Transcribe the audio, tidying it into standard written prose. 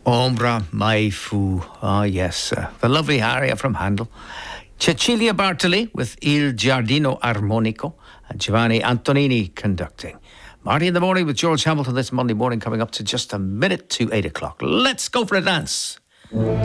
Ombra mai fu. Ah, yes. The lovely aria from Handel. Cecilia Bartoli with Il Giardino Armonico and Giovanni Antonini conducting. Marty in the Morning with George Hamilton this Monday morning, coming up to just a minute to 8 o'clock. Let's go for a dance.